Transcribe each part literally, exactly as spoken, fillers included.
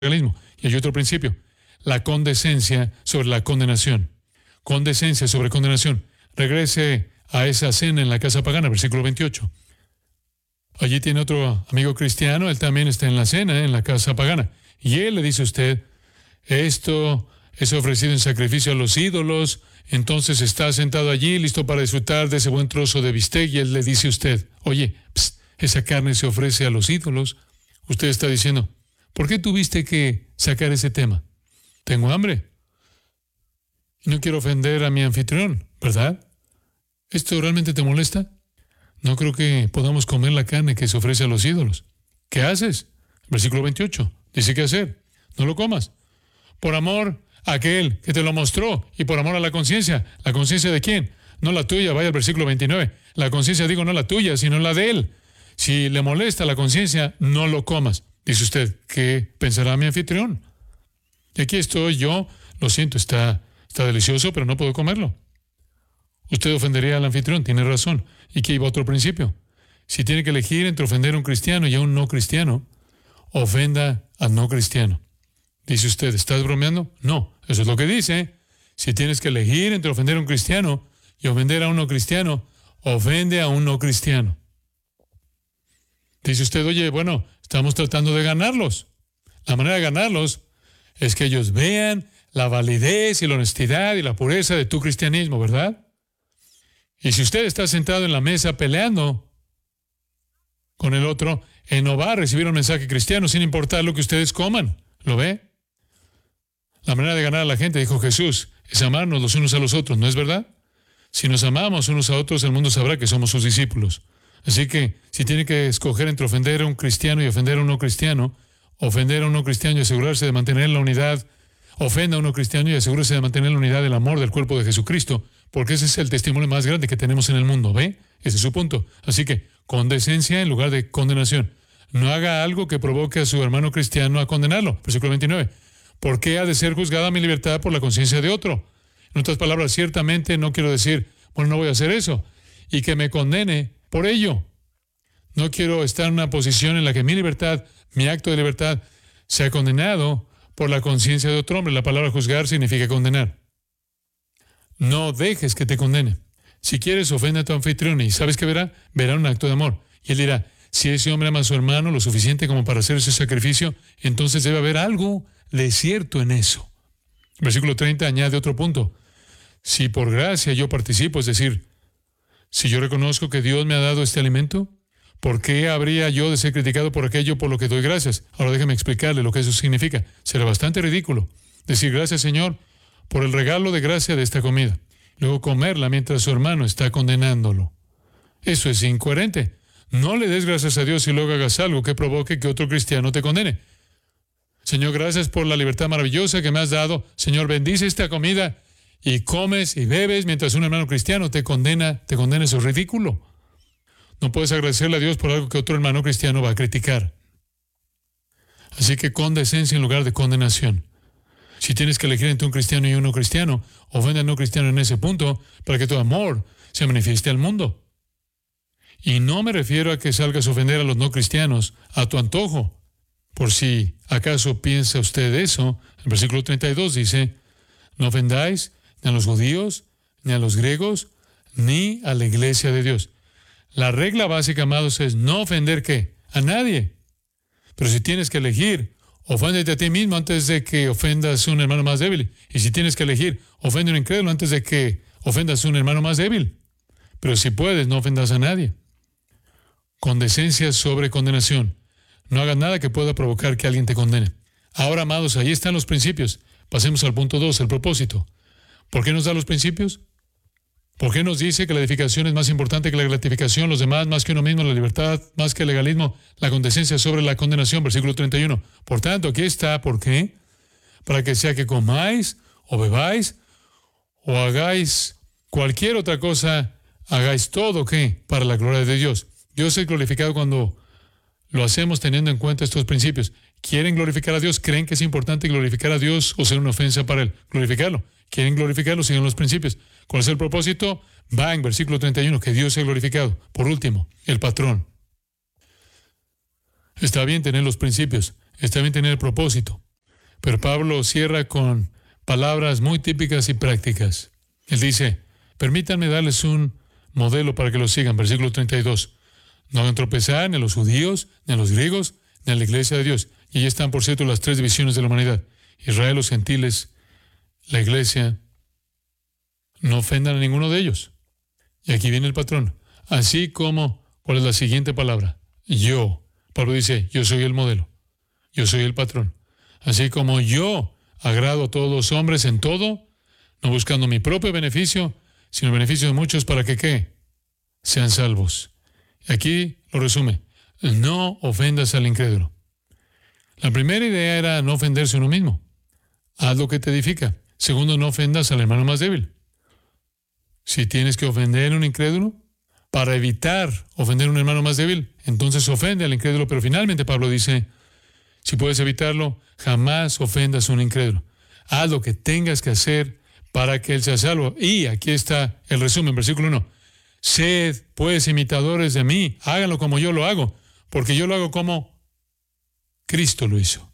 legalismo. Y hay otro principio, la condescencia sobre la condenación. Condescencia sobre condenación. Regrese a esa cena en la casa pagana, versículo veintiocho. Allí tiene otro amigo cristiano, él también está en la cena, en la casa pagana. Y él le dice a usted, esto es ofrecido en sacrificio a los ídolos, entonces está sentado allí, listo para disfrutar de ese buen trozo de bistec, y él le dice a usted, oye, pst, esa carne se ofrece a los ídolos. Usted está diciendo, ¿por qué tuviste que sacar ese tema? Tengo hambre. No quiero ofender a mi anfitrión, ¿verdad? ¿Esto realmente te molesta? No creo que podamos comer la carne que se ofrece a los ídolos. ¿Qué haces? Versículo veintiocho. Dice qué hacer. No lo comas. Por amor a aquel que te lo mostró y por amor a la conciencia. ¿La conciencia de quién? No la tuya. Vaya al versículo veintinueve. La conciencia, digo, no la tuya, sino la de él. Si le molesta la conciencia, no lo comas. Dice usted, ¿qué pensará mi anfitrión? Y aquí estoy yo. Lo siento, está, está delicioso, pero no puedo comerlo. Usted ofendería al anfitrión, tiene razón. Y aquí va otro principio. Si tiene que elegir entre ofender a un cristiano y a un no cristiano, ofenda al no cristiano. Dice usted, ¿estás bromeando? No, eso es lo que dice. Si tienes que elegir entre ofender a un cristiano y ofender a un no cristiano, ofende a un no cristiano. Dice usted, oye, bueno, estamos tratando de ganarlos. La manera de ganarlos es que ellos vean la validez y la honestidad y la pureza de tu cristianismo, ¿verdad? Y si usted está sentado en la mesa peleando con el otro, él no va a recibir un mensaje cristiano sin importar lo que ustedes coman. ¿Lo ve? La manera de ganar a la gente, dijo Jesús, es amarnos los unos a los otros, ¿no es verdad? Si nos amamos unos a otros, el mundo sabrá que somos sus discípulos. Así que, si tiene que escoger entre ofender a un cristiano y ofender a un no cristiano, ofender a un no cristiano y asegurarse de mantener la unidad, ofenda a un no cristiano y asegúrese de mantener la unidad del amor del cuerpo de Jesucristo, porque ese es el testimonio más grande que tenemos en el mundo, ¿ve? Ese es su punto. Así que, condescencia en lugar de condenación. No haga algo que provoque a su hermano cristiano a condenarlo. Versículo veintinueve. ¿Por qué ha de ser juzgada mi libertad por la conciencia de otro? En otras palabras, ciertamente no quiero decir, bueno, no voy a hacer eso, y que me condene por ello. No quiero estar en una posición en la que mi libertad, mi acto de libertad, sea condenado por la conciencia de otro hombre. La palabra juzgar significa condenar. No dejes que te condene. Si quieres, ofende a tu anfitrión y ¿sabes qué verá? Verá un acto de amor. Y él dirá, si ese hombre ama a su hermano lo suficiente como para hacer ese sacrificio, entonces debe haber algo de cierto en eso. Versículo treinta añade otro punto. Si por gracia yo participo, es decir, si yo reconozco que Dios me ha dado este alimento, ¿por qué habría yo de ser criticado por aquello por lo que doy gracias? Ahora déjeme explicarle lo que eso significa. Será bastante ridículo decir gracias, Señor, por el regalo de gracia de esta comida. Luego comerla mientras su hermano está condenándolo. Eso es incoherente. No le des gracias a Dios y luego hagas algo que provoque que otro cristiano te condene. Señor, gracias por la libertad maravillosa que me has dado. Señor, bendice esta comida y comes y bebes mientras un hermano cristiano te condena. Te condena, eso es ridículo. No puedes agradecerle a Dios por algo que otro hermano cristiano va a criticar. Así que condescencia en lugar de condenación. Si tienes que elegir entre un cristiano y un no cristiano, ofende al no cristiano en ese punto para que tu amor se manifieste al mundo. Y no me refiero a que salgas a ofender a los no cristianos a tu antojo. Por si acaso piensa usted eso, el versículo treinta y dos dice, no ofendáis ni a los judíos, ni a los griegos, ni a la iglesia de Dios. La regla básica, amados, es no ofender ¿qué? A nadie. Pero si tienes que elegir, oféndete a ti mismo antes de que ofendas a un hermano más débil. Y si tienes que elegir, ofende a un incrédulo antes de que ofendas a un hermano más débil. Pero si puedes, no ofendas a nadie. Condescencia sobre condenación. No hagas nada que pueda provocar que alguien te condene. Ahora, amados, ahí están los principios. Pasemos al punto dos, el propósito. ¿Por qué nos da los principios? ¿Por qué nos dice que la edificación es más importante que la gratificación, los demás más que uno mismo, la libertad más que el legalismo, la condescencia sobre la condenación? Versículo treinta y uno. Por tanto, aquí está, ¿por qué? Para que sea que comáis o bebáis o hagáis cualquier otra cosa, hagáis todo, ¿qué? Para la gloria de Dios. Dios es glorificado cuando lo hacemos teniendo en cuenta estos principios. ¿Quieren glorificar a Dios? ¿Creen que es importante glorificar a Dios o ser una ofensa para Él? Glorificarlo. ¿Quieren glorificarlo? Siguen los principios. ¿Cuál es el propósito? Va en versículo treinta y uno, que Dios sea glorificado. Por último, el patrón. Está bien tener los principios, está bien tener el propósito, Pero Pablo cierra con palabras muy típicas y prácticas. Él dice, permítanme darles un modelo para que lo sigan. Versículo treinta y dos. No hagan tropezar ni a los judíos, ni a los griegos, ni a la iglesia de Dios. Y ahí están, por cierto, las tres divisiones de la humanidad. Israel, los gentiles, la iglesia. No ofendan a ninguno de ellos. Y aquí viene el patrón. Así como, ¿cuál es la siguiente palabra? Yo. Pablo dice, yo soy el modelo. Yo soy el patrón. Así como yo agrado a todos los hombres en todo, no buscando mi propio beneficio, sino el beneficio de muchos para que, ¿qué? Sean salvos. Aquí lo resume. No ofendas al incrédulo. La primera idea era no ofenderse a uno mismo. Haz lo que te edifica. Segundo, no ofendas al hermano más débil. Si tienes que ofender a un incrédulo, para evitar ofender a un hermano más débil, entonces ofende al incrédulo. Pero finalmente Pablo dice, si puedes evitarlo, jamás ofendas a un incrédulo. Haz lo que tengas que hacer para que él sea salvo. Y aquí está el resumen, versículo uno. Sed, pues, imitadores de mí. Háganlo como yo lo hago, porque yo lo hago como Cristo lo hizo.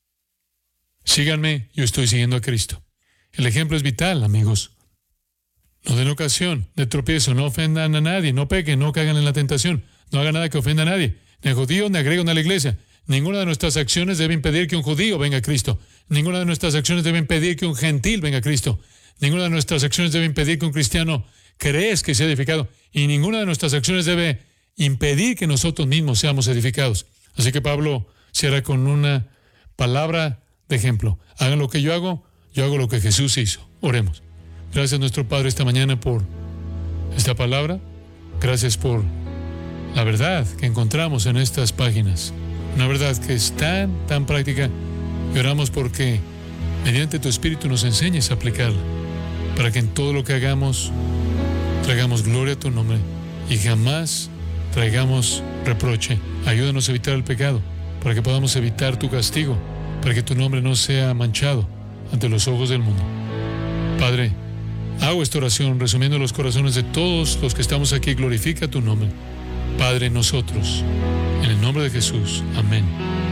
Síganme, yo estoy siguiendo a Cristo. El ejemplo es vital, amigos. No den ocasión de tropiezo, no ofendan a nadie, no pequen, no caigan en la tentación, no hagan nada que ofenda a nadie, ni a judíos ni a griegos ni a la iglesia. Ninguna de nuestras acciones debe impedir que un judío venga a Cristo. Ninguna de nuestras acciones debe impedir que un gentil venga a Cristo. Ninguna de nuestras acciones debe impedir que un cristiano crezca que sea edificado. Y ninguna de nuestras acciones debe impedir que nosotros mismos seamos edificados. Así que Pablo cierra con una palabra de ejemplo. Hagan lo que yo hago, yo hago lo que Jesús hizo. Oremos. Gracias, nuestro Padre, esta mañana por esta palabra. Gracias por la verdad que encontramos en estas páginas. Una verdad que es tan, tan práctica. Y oramos porque mediante tu Espíritu nos enseñes a aplicarla, para que en todo lo que hagamos traigamos gloria a tu nombre y jamás traigamos reproche. Ayúdanos a evitar el pecado, para que podamos evitar tu castigo, para que tu nombre no sea manchado ante los ojos del mundo. Padre, hago esta oración resumiendo los corazones de todos los que estamos aquí. Glorifica tu nombre, Padre, en nosotros. En el nombre de Jesús. Amén.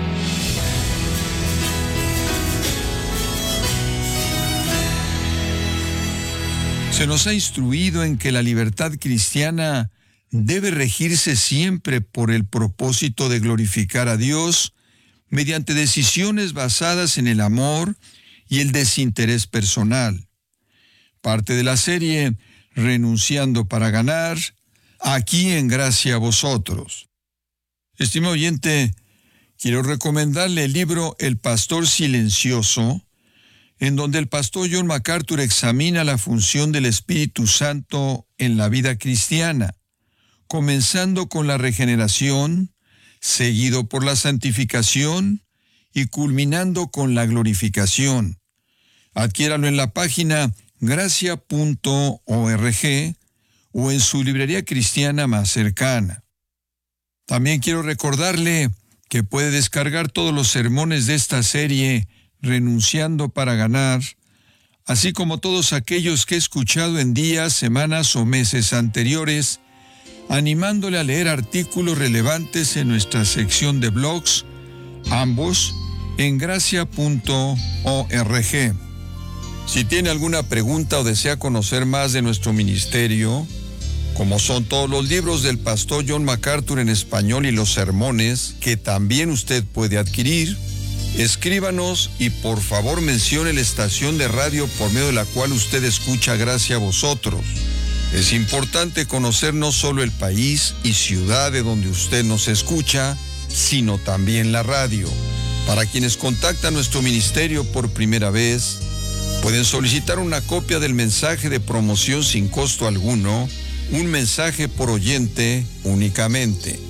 Se nos ha instruido en que la libertad cristiana debe regirse siempre por el propósito de glorificar a Dios mediante decisiones basadas en el amor y el desinterés personal. Parte de la serie Renunciando para ganar, aquí en Gracia a Vosotros. Estimado oyente, quiero recomendarle el libro El Pastor Silencioso, en donde el pastor John MacArthur examina la función del Espíritu Santo en la vida cristiana, comenzando con la regeneración, seguido por la santificación y culminando con la glorificación. Adquiéralo en la página gracia punto org o en su librería cristiana más cercana. También quiero recordarle que puede descargar todos los sermones de esta serie Renunciando para ganar, así como todos aquellos que he escuchado en días, semanas o meses anteriores, animándole a leer artículos relevantes en nuestra sección de blogs, ambos en gracia punto org. Si tiene alguna pregunta o desea conocer más de nuestro ministerio, como son todos los libros del pastor John MacArthur en español y los sermones que también usted puede adquirir, escríbanos y por favor mencione la estación de radio por medio de la cual usted escucha Gracia a Vosotros. Es importante conocer no solo el país y ciudad de donde usted nos escucha, sino también la radio. Para quienes contactan nuestro ministerio por primera vez, pueden solicitar una copia del mensaje de promoción sin costo alguno, un mensaje por oyente únicamente.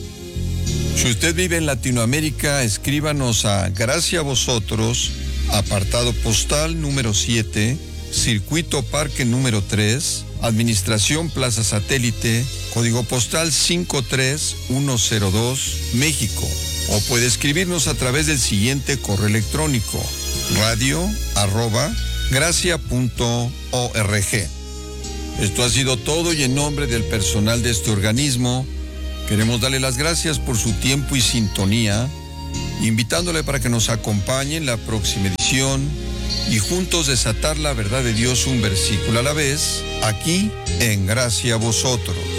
Si usted vive en Latinoamérica, escríbanos a Gracia a Vosotros, apartado postal número siete, Circuito Parque número tres, Administración Plaza Satélite, código postal cinco tres uno cero dos, México. O puede escribirnos a través del siguiente correo electrónico, radio arroba gracia punto org. Esto ha sido todo y en nombre del personal de este organismo, queremos darle las gracias por su tiempo y sintonía invitándole para que nos acompañe en la próxima edición y juntos desatar la verdad de Dios un versículo a la vez, aquí en Gracia a Vosotros.